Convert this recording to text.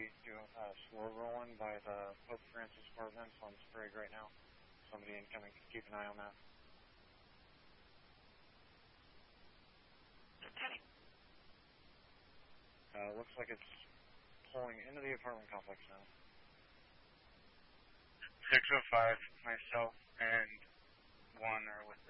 doing slow rolling by the Pope Francis apartments on Sprague right now. Somebody incoming. Keep an eye on that. Lieutenant. Looks like it's pulling into the apartment complex now. 605, myself and one are with